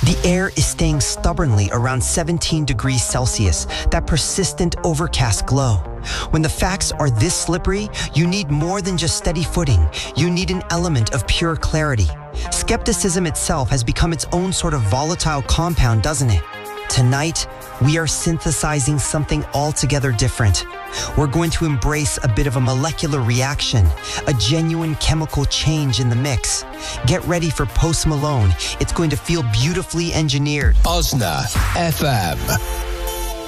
The air is staying stubbornly around 17 degrees Celsius, that persistent overcast glow. When the facts are this slippery, you need more than just steady footing. You need an element of pure clarity. Skepticism itself has become its own sort of volatile compound, doesn't it? Tonight, we are synthesizing something altogether different. We're going to embrace a bit of a molecular reaction, a genuine chemical change in the mix. Get ready for Post Malone. It's going to feel beautifully engineered. Osna FM.